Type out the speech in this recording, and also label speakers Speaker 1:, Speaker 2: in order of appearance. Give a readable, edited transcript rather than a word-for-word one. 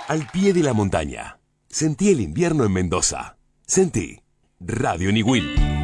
Speaker 1: Al pie de la montaña. Sentí el invierno en Mendoza. Sentí Radio Niwil.